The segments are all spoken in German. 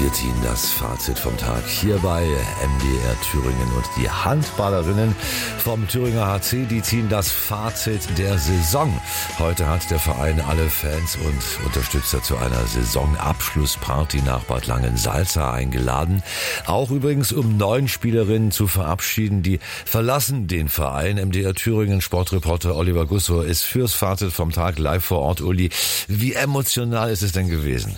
Wir ziehen das Fazit vom Tag hier bei MDR Thüringen und die Handballerinnen vom Thüringer HC, die ziehen das Fazit der Saison. Heute hat der Verein alle Fans und Unterstützer zu einer Saisonabschlussparty nach Bad Langensalza eingeladen. Auch übrigens, um 9 Spielerinnen zu verabschieden, die verlassen den Verein. MDR Thüringen Sportreporter Oliver Gusso ist fürs Fazit vom Tag live vor Ort. Uli, wie emotional ist es denn gewesen?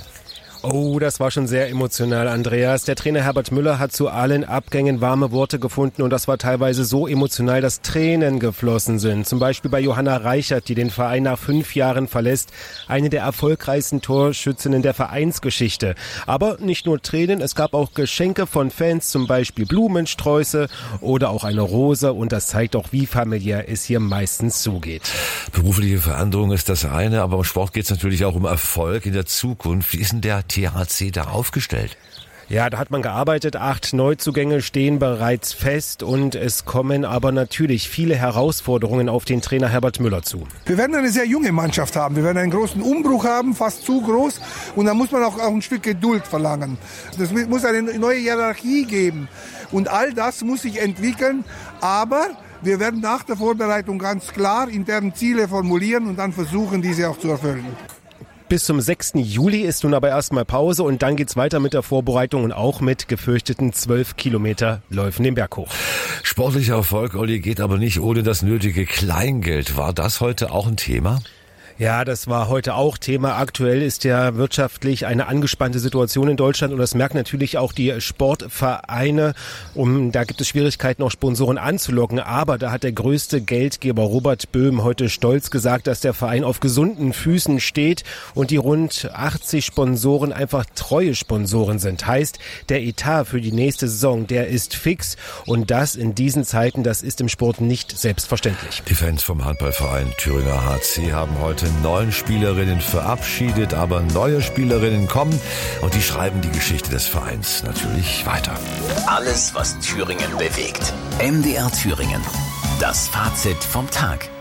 Oh, das war schon sehr emotional, Andreas. Der Trainer Herbert Müller hat zu allen Abgängen warme Worte gefunden und das war teilweise so emotional, dass Tränen geflossen sind. Zum Beispiel bei Johanna Reichert, die den Verein nach 5 Jahren verlässt. Eine der erfolgreichsten Torschützinnen der Vereinsgeschichte. Aber nicht nur Tränen, es gab auch Geschenke von Fans, zum Beispiel Blumensträuße oder auch eine Rose. Und das zeigt auch, wie familiär es hier meistens zugeht. Berufliche Veränderung ist das eine, aber im Sport geht es natürlich auch um Erfolg in der Zukunft. Wie ist denn der THC da aufgestellt? Ja, da hat man gearbeitet. 8 Neuzugänge stehen bereits fest und es kommen aber natürlich viele Herausforderungen auf den Trainer Herbert Müller zu. Wir werden eine sehr junge Mannschaft haben. Wir werden einen großen Umbruch haben, fast zu groß. Und da muss man auch ein Stück Geduld verlangen. Es muss eine neue Hierarchie geben. Und all das muss sich entwickeln. Aber wir werden nach der Vorbereitung ganz klar interne Ziele formulieren und dann versuchen, diese auch zu erfüllen. Bis zum 6. Juli ist nun aber erstmal Pause und dann geht's weiter mit der Vorbereitung und auch mit gefürchteten 12 Kilometer Läufen den Berg hoch. Sportlicher Erfolg, Olli, geht aber nicht ohne das nötige Kleingeld. War das heute auch ein Thema? Ja, das war heute auch Thema. Aktuell ist ja wirtschaftlich eine angespannte Situation in Deutschland und das merken natürlich auch die Sportvereine. Da gibt es Schwierigkeiten, auch Sponsoren anzulocken. Aber da hat der größte Geldgeber Robert Böhm heute stolz gesagt, dass der Verein auf gesunden Füßen steht und die rund 80 Sponsoren einfach treue Sponsoren sind. Heißt, der Etat für die nächste Saison, der ist fix und das in diesen Zeiten, das ist im Sport nicht selbstverständlich. Die Fans vom Handballverein Thüringer HC haben heute 9 Spielerinnen verabschiedet, aber neue Spielerinnen kommen und die schreiben die Geschichte des Vereins natürlich weiter. Alles, was Thüringen bewegt. MDR Thüringen. Das Fazit vom Tag.